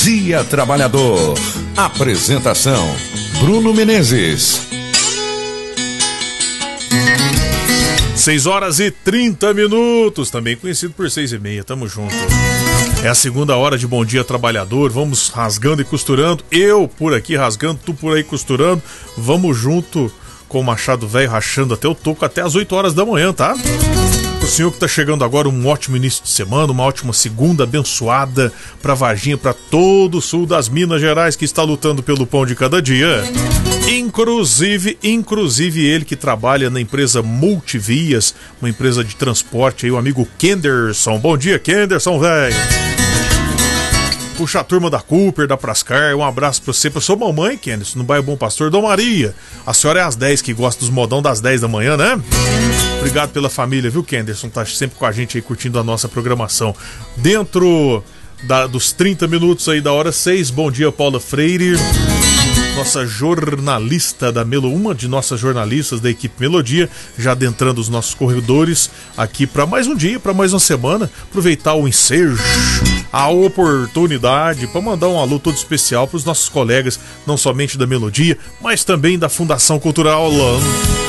Dia Trabalhador. Apresentação: Bruno Menezes. 6h30, também conhecido por 6h30, tamo junto. É a segunda hora de Bom Dia Trabalhador, vamos rasgando e costurando, eu por aqui rasgando, tu por aí costurando, vamos junto com o Machado Velho rachando até o toco até as 8 horas da manhã, tá? O senhor que tá chegando agora, um ótimo início de semana, uma ótima segunda abençoada pra Varginha, pra todo o sul das Minas Gerais que está lutando pelo pão de cada dia. Inclusive ele que trabalha na empresa Multivias, uma empresa de transporte aí, o amigo Kenderson. Bom dia, Kenderson, velho. Puxa a turma da Cooper, da Prascar, um abraço pra você, pra sua mamãe, Kenderson, no bairro Bom Pastor, Dom Maria. A senhora é às 10, que gosta dos modão das 10 da manhã, né? Obrigado pela família, viu, Kenderson? Tá sempre com a gente aí, curtindo a nossa programação. Dentro dos 30 minutos aí da hora 6, bom dia, Paula Freire. Nossa jornalista da uma de nossas jornalistas da equipe Melodia, já adentrando os nossos corredores aqui para mais um dia, para mais uma semana, aproveitar o ensejo, a oportunidade para mandar um alô todo especial para os nossos colegas, não somente da Melodia, mas também da Fundação Cultural